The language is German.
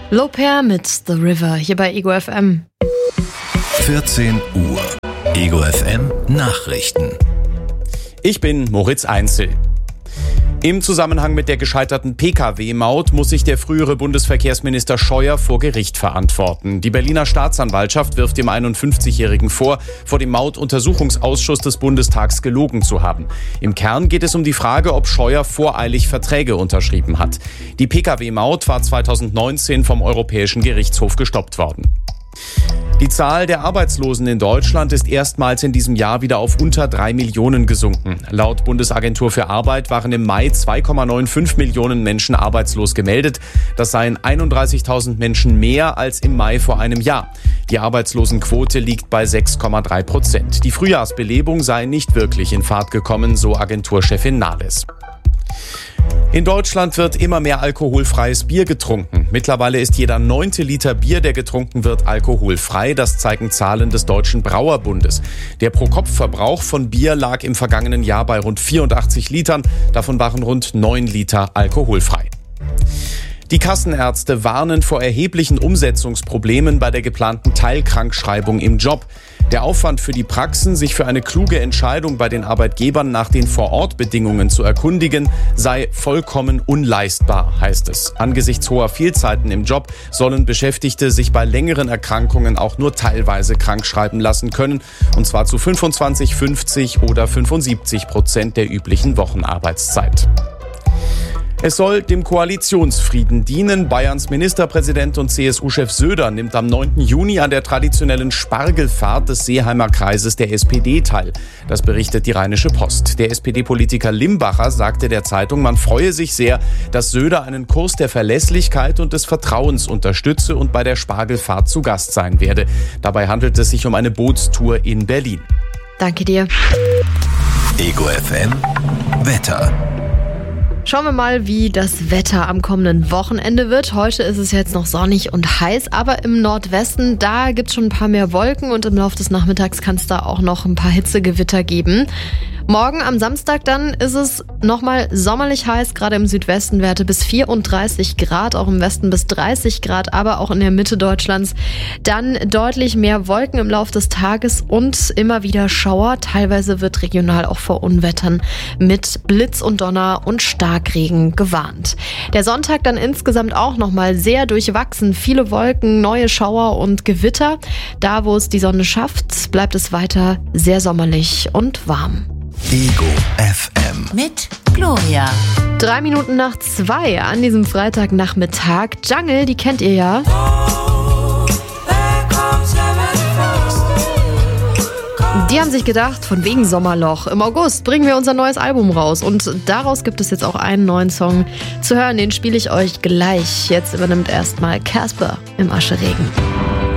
Loper mit The River hier bei Ego FM. 14 Uhr. Ego FM Nachrichten. Ich bin Moritz Einzel. Im Zusammenhang mit der gescheiterten Pkw-Maut muss sich der frühere Bundesverkehrsminister Scheuer vor Gericht verantworten. Die Berliner Staatsanwaltschaft wirft dem 51-Jährigen vor dem Mautuntersuchungsausschuss des Bundestags gelogen zu haben. Im Kern geht es um die Frage, ob Scheuer voreilig Verträge unterschrieben hat. Die Pkw-Maut war 2019 vom Europäischen Gerichtshof gestoppt worden. Die Zahl der Arbeitslosen in Deutschland ist erstmals in diesem Jahr wieder auf unter 3 Millionen gesunken. Laut Bundesagentur für Arbeit waren im Mai 2,95 Millionen Menschen arbeitslos gemeldet. Das seien 31.000 Menschen mehr als im Mai vor einem Jahr. Die Arbeitslosenquote liegt bei 6,3%. Die Frühjahrsbelebung sei nicht wirklich in Fahrt gekommen, so Agenturchefin Nahles. In Deutschland wird immer mehr alkoholfreies Bier getrunken. Mittlerweile ist jeder 9. Liter Bier, der getrunken wird, alkoholfrei. Das zeigen Zahlen des Deutschen Brauerbundes. Der Pro-Kopf-Verbrauch von Bier lag im vergangenen Jahr bei rund 84 Litern. Davon waren rund 9 Liter alkoholfrei. Die Kassenärzte warnen vor erheblichen Umsetzungsproblemen bei der geplanten Teilkrankschreibung im Job. Der Aufwand für die Praxen, sich für eine kluge Entscheidung bei den Arbeitgebern nach den Vorortbedingungen zu erkundigen, sei vollkommen unleistbar, heißt es. Angesichts hoher Fehlzeiten im Job sollen Beschäftigte sich bei längeren Erkrankungen auch nur teilweise krankschreiben lassen können, und zwar zu 25, 50 oder 75% der üblichen Wochenarbeitszeit. Es soll dem Koalitionsfrieden dienen. Bayerns Ministerpräsident und CSU-Chef Söder nimmt am 9. Juni an der traditionellen Spargelfahrt des Seeheimer Kreises der SPD teil. Das berichtet die Rheinische Post. Der SPD-Politiker Limbacher sagte der Zeitung, man freue sich sehr, dass Söder einen Kurs der Verlässlichkeit und des Vertrauens unterstütze und bei der Spargelfahrt zu Gast sein werde. Dabei handelt es sich um eine Bootstour in Berlin. Danke dir. Ego FM Wetter. Schauen wir mal, wie das Wetter am kommenden Wochenende wird. Heute ist es jetzt noch sonnig und heiß, aber im Nordwesten, da gibt es schon ein paar mehr Wolken und im Laufe des Nachmittags kann es da auch noch ein paar Hitzegewitter geben. Morgen am Samstag dann ist es nochmal sommerlich heiß, gerade im Südwesten Werte bis 34 Grad, auch im Westen bis 30 Grad, aber auch in der Mitte Deutschlands. Dann deutlich mehr Wolken im Laufe des Tages und immer wieder Schauer. Teilweise wird regional auch vor Unwettern mit Blitz und Donner und Starkregen gewarnt. Der Sonntag dann insgesamt auch nochmal sehr durchwachsen. Viele Wolken, neue Schauer und Gewitter. Da, wo es die Sonne schafft, bleibt es weiter sehr sommerlich und warm. Ego FM mit Gloria. 3 Minuten nach 2 an diesem Freitagnachmittag. Jungle, die kennt ihr ja. Die haben sich gedacht, von wegen Sommerloch, im August bringen wir unser neues Album raus. Und daraus gibt es jetzt auch einen neuen Song zu hören. Den spiele ich euch gleich. Jetzt übernimmt erstmal Casper im Ascheregen.